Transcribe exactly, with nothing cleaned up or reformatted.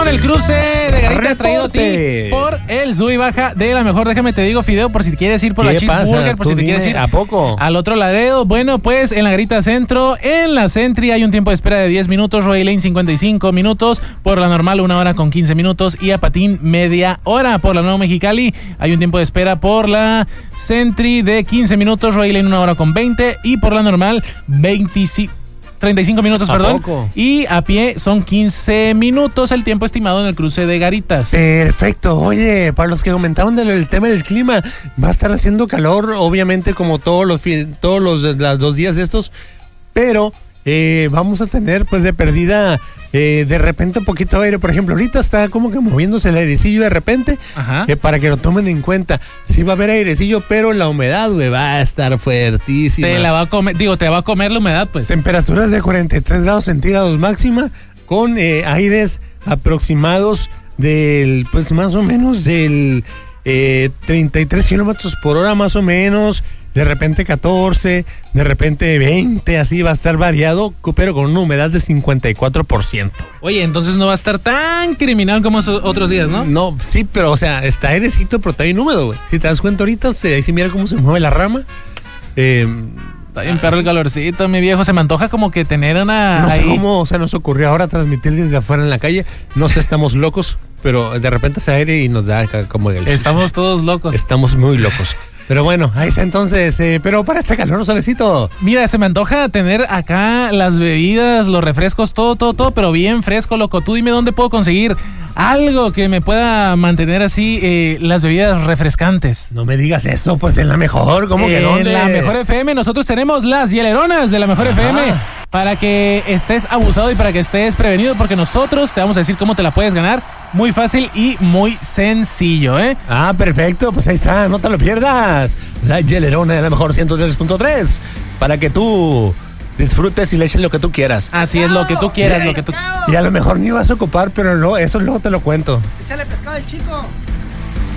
con el cruce de Garitas traído a ti por el sub y baja de la mejor. Déjame te digo, Fideo, por si quieres ir por la cheeseburger, por si te dime, quieres ir ¿a poco? al otro ladeo. Bueno, pues en la Garita Centro, en la Sentry hay un tiempo de espera de diez minutos, Roy Lane cincuenta y cinco minutos, por la normal una hora con quince minutos y a Patín media hora. Por la Nueva Mexicali hay un tiempo de espera por la Sentry de quince minutos, Roy Lane una hora con veinte y por la normal veinticinco treinta y cinco minutos, perdón. Poco? Y a pie son quince minutos el tiempo estimado en el cruce de Garitas. Perfecto. Oye, para los que comentaban del el tema del clima, va a estar haciendo calor, obviamente, como todos los todos los, los dos días estos, pero eh, vamos a tener, pues, de perdida, eh, de repente un poquito de aire. Por ejemplo, ahorita está como que moviéndose el airecillo de repente, eh, para que lo tomen en cuenta. Sí va a haber airecillo, pero la humedad, güey, va a estar fuertísima. Te la va a comer, digo, te va a comer la humedad, pues. Temperaturas de cuarenta y tres grados centígrados máxima, con eh, aires aproximados del, pues más o menos del eh, treinta y tres kilómetros por hora, más o menos. De repente catorce, de repente veinte, así va a estar variado, pero con una humedad de cincuenta y cuatro por ciento. Oye, entonces no va a estar tan criminal como esos otros días, ¿no? No, sí, pero o sea, está airecito, pero está bien húmedo, güey. Si te das cuenta ahorita, se, si mira cómo se mueve la rama. Eh, Está bien perro el calorcito, mi viejo. Se me antoja como que tener una... No sé ahí. cómo, o sea, nos ocurrió ahora transmitir desde afuera en la calle. No sé, estamos locos, pero de repente se aire y nos da como el... Estamos todos locos. Estamos muy locos. Pero bueno, ahí está entonces, eh, pero para este calor, solecito. Mira, se me antoja tener acá las bebidas, los refrescos, todo, todo, todo, pero bien fresco, loco. Tú dime dónde puedo conseguir algo que me pueda mantener así eh, las bebidas refrescantes. No me digas eso, pues en la mejor, ¿cómo que dónde? En la mejor F M nosotros tenemos las hieleronas de la mejor Ajá. F M para que estés abusado y para que estés prevenido, porque nosotros te vamos a decir cómo te la puedes ganar. Muy fácil y muy sencillo, ¿eh? Ah, perfecto, pues ahí está, no te lo pierdas. La hielerona de la mejor ciento tres punto tres para que tú disfrutes y le eches lo que tú quieras. Así es, lo que tú quieras, yeah. lo que tú... Y a lo mejor ni vas a ocupar, pero no, eso luego te lo cuento. Échale pescado al chico.